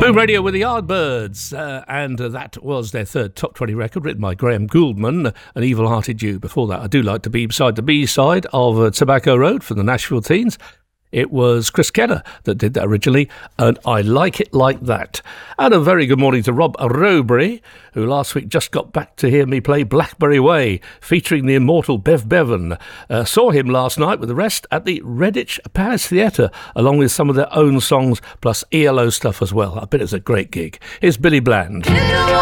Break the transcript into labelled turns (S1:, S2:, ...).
S1: Boom Radio with the Yardbirds, and that was their third top 20 record, written by Graham Gouldman, An Evil-Hearted You. Before that, I Do Like to Be Beside the B-side of Tobacco Road from the Nashville Teens. It was Chris Kenner that did that originally, and I Like It Like That. And a very good morning to Rob Rowbury, who last week just got back to hear me play Blackberry Way, featuring the immortal Bev Bevan. Saw him last night with the rest at the Redditch Palace Theatre, along with some of their own songs, plus ELO stuff as well. I bet it's a great gig. Here's Billy Bland.